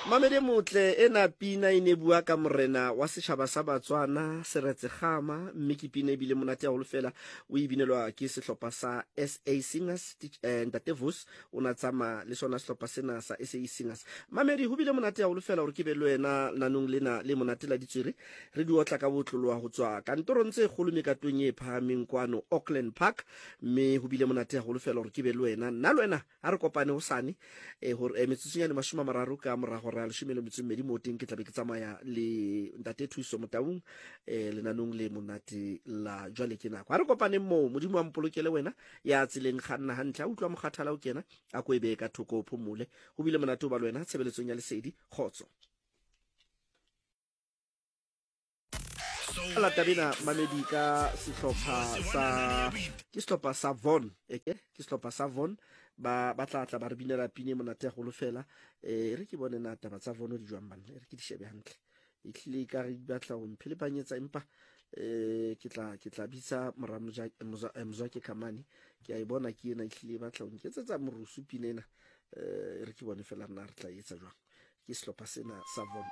Mamedi motle ena pina ine bua ka morena wa setšhaba sa Batswana Seretse-Khama mme ke pina ebile monate haholo fela o ibinelwa ke sehlopha sa SA Singers. Ntate Vos o na tsama le sona sehlopha sena sa SA Singers. Mamedi ho bile monate haholo fela hore ke be le wena lanong lena le monate la ditswere re di otla ka botlolo ho tswa kantorong tse kgolo mekatong e phahameng kwano Auckland Park mme ho bile monate haholo fela hore ke be le wena nna le wena ha re kopane hosane hore metsutshunyane 30 ka morago ra le shumelo metsumedi mo teng ke tlabe ke tsamaya le Ntate Thuso Motaung lenanong le monate la jwale ke nako ha re kopane mo modimo wa mpolokele wena ya tseleng kganna hantle a utlwa mokgathala o kena a ko ebe ka thoko o phomole ho bile monate o ba le wena tshebeletsong ya lesedi khotso ala tabina mamedi ka sehlopha sa Von ke sehlopha sa Von ba tla ba re binela pine monate go lo fela re ke bone na taba tsa Von di jwang bana re ke di shebe hantle e tlile ka re batla go mphele banyetsa empa ke tla bitsa Mzwake Khamani ke a e bona ke ena e tlile batla go nketsetsa morusu pinena re ke bone fela nna re tla etsa jwang ke sehlopha sena sa Von